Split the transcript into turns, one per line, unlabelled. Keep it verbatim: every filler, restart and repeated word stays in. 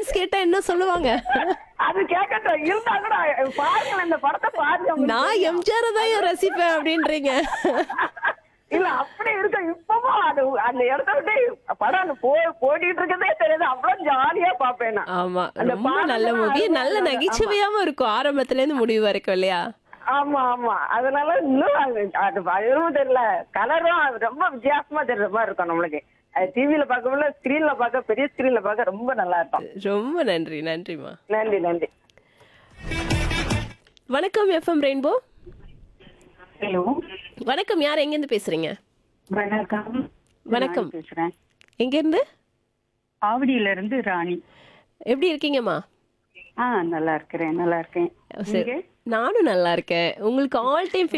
Lines கேட்டா என்ன சொல்லுவாங்க?
அது கேட்கட்டும். இருந்தா கூட பாருங்களேன், இந்த படத்தை பாருங்க. உங்களுக்கு
நான்
தெரியும்.
எம்ஜிஆர் தான் ஏன் ரசிப்பேன் அப்படின்றீங்க.
இல்ல அப்படி இருக்க இப்பவும் அது அந்த இடத்த விட்டு படம் அந்த போ போட்டிட்டு இருக்கதே தெரியாது. அவ்வளவு ஜாலியா பாப்பேன் நான்.
ஆமா,
அந்த
ரொம்ப நல்ல
பாடல்கள்லாம்
மூவி.
அருமையா
நல்ல
இருக்கும்.
நகைச்சுவையாவும் இருக்கும் ஆரம்பத்துல இருந்து முடிவு வரைக்கும் இல்லையா?
ஆமா ஆமா. அதனால இன்னும் அது- அது பயமும் தெரியல, கலரும் ரொம்ப வித்தியாசமா தெரியற மாதிரி இருக்கும் நம்மளுக்கு. அது டிவில பார்க்கல, ஸ்கிரீன்ல பார்க்க, பெரிய ஸ்கிரீன்ல பார்க்க ரொம்ப நல்லா இருக்கும்.
ரொம்ப நன்றி, நன்றிமா.
நன்றி நன்றி.
வணக்கம் எஃப்எம் ரெயின்போ.
ஹலோ,
வணக்கம், யார் எங்க இருந்து பேசுறீங்க?
வணக்கம்.
வணக்கம்.
ராணி பேசுறேன்.
எங்க இருந்து?
ஆவடியில இருந்து ராணி.
எப்படி இருக்கீங்கம்மா?
ஆ நல்லா இருக்கிறேன், நல்லா இருக்கேன்.
சரி,
நீங்க?
நானும் நல்லா இருக்கேன். உங்களுக்கு ஆல் டைம்